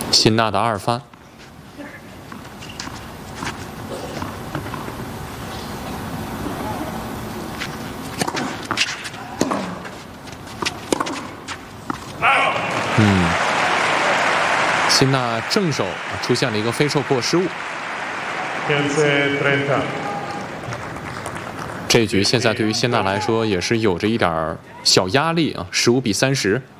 辛纳的2发。辛纳正手出现了一个飞受迫失误。这局现在对于辛纳来说也是有着一点小压力啊，15比30。